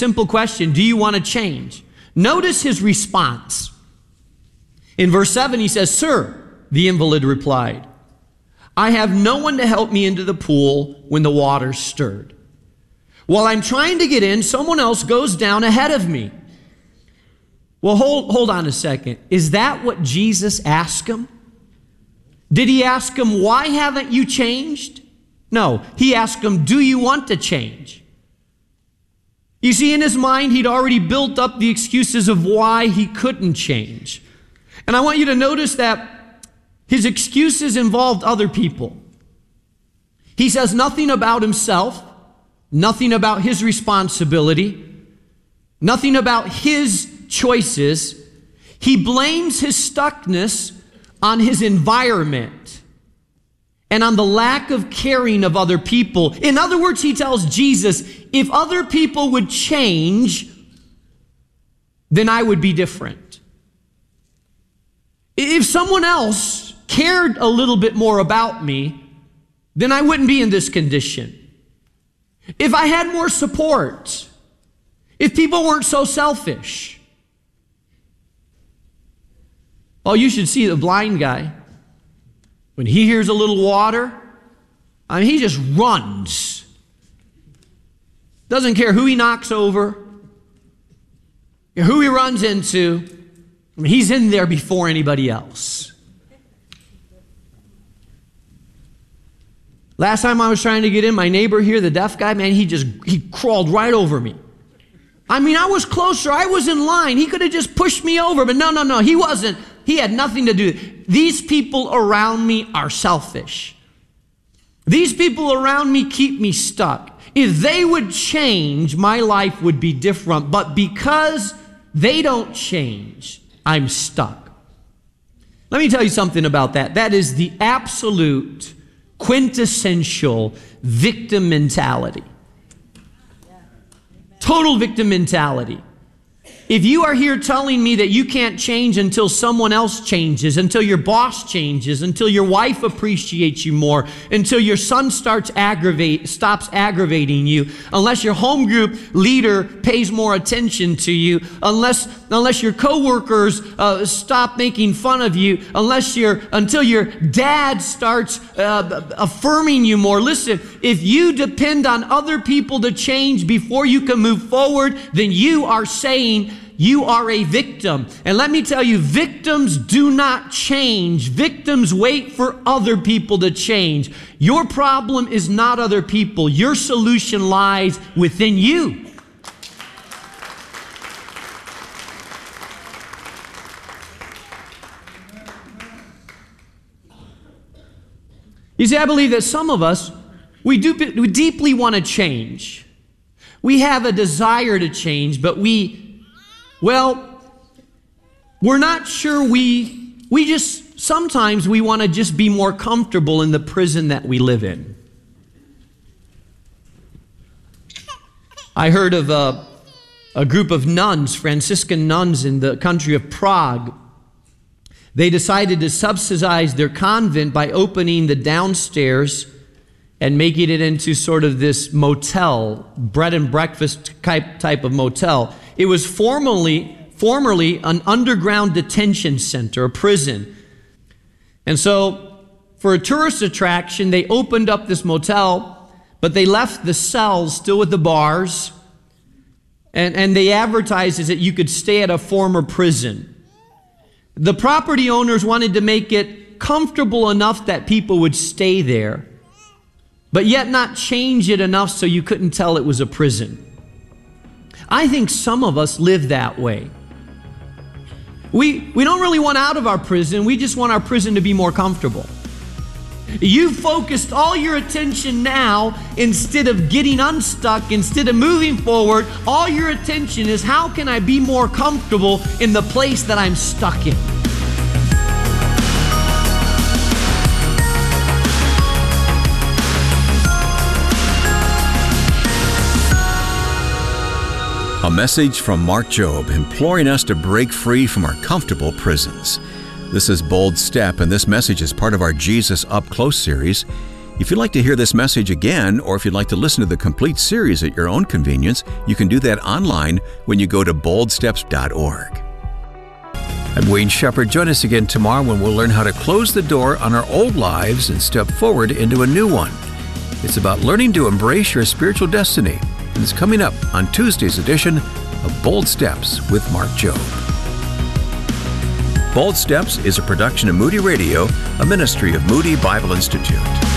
simple question, do you want to change? Notice his response. In verse 7, he says, "Sir," the invalid replied, "I have no one to help me into the pool when the water stirred. While I'm trying to get in, someone else goes down ahead of me." Well, hold on a second. Is that what Jesus asked him? Did he ask him, "Why haven't you changed?" No, he asked him, "Do you want to change?" You see, in his mind, he'd already built up the excuses of why he couldn't change. And I want you to notice that his excuses involved other people. He says nothing about himself, nothing about his responsibility, nothing about his choices. He blames his stuckness on his environment and on the lack of caring of other people. In other words, he tells Jesus, if other people would change, then I would be different. If someone else cared a little bit more about me, then I wouldn't be in this condition. If I had more support, if people weren't so selfish. Oh, you should see the blind guy. When he hears a little water, I mean, he just runs. Doesn't care who he knocks over, who he runs into. I mean, he's in there before anybody else. Last time I was trying to get in, my neighbor here, the deaf guy, man, he crawled right over me. I mean, I was closer. I was in line. He could have just pushed me over, but no, he wasn't. He had nothing to do. These people around me are selfish. These people around me keep me stuck. If they would change, my life would be different. But because they don't change, I'm stuck. Let me tell you something about that. That is the absolute quintessential victim mentality. Total victim mentality. If you are here telling me that you can't change until someone else changes, until your boss changes, until your wife appreciates you more, until your son stops aggravating you, unless your home group leader pays more attention to you, unless your coworkers stop making fun of you, until your dad starts affirming you more. Listen, if you depend on other people to change before you can move forward, then you are saying you are a victim. And let me tell you, victims do not change. Victims wait for other people to change. Your problem is not other people. Your solution lies within you. You see, I believe that some of us, we deeply want to change. We have a desire to change, but we're not sure sometimes we want to just be more comfortable in the prison that we live in. I heard of a group of nuns, Franciscan nuns in the country of Prague. They decided to subsidize their convent by opening the downstairs and making it into sort of this motel, bread and breakfast type of motel. It was formerly an underground detention center, a prison. And so, for a tourist attraction, they opened up this motel, but they left the cells still with the bars, and they advertised as that you could stay at a former prison. The property owners wanted to make it comfortable enough that people would stay there, but yet not change it enough so you couldn't tell it was a prison. I think some of us live that way. We don't really want out of our prison. We just want our prison to be more comfortable. You've focused all your attention now, instead of getting unstuck, instead of moving forward, all your attention is how can I be more comfortable in the place that I'm stuck in? A message from Mark Jobe imploring us to break free from our comfortable prisons. This is Bold Step, and this message is part of our Jesus Up Close series. If you'd like to hear this message again, or if you'd like to listen to the complete series at your own convenience, you can do that online when you go to boldsteps.org. I'm Wayne Shepherd. Join us again tomorrow when we'll learn how to close the door on our old lives and step forward into a new one. It's about learning to embrace your spiritual destiny, and it's coming up on Tuesday's edition of Bold Steps with Mark Jobe. Bold Steps is a production of Moody Radio, a ministry of Moody Bible Institute.